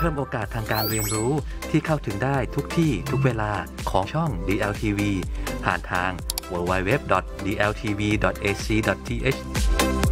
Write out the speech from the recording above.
พิ่มโอกาสทางการเรียนรู้ที่เข้าถึงได้ทุกที่ทุกเวลาของช่อง DLTV ผ่านทาง www.dltv.ac.th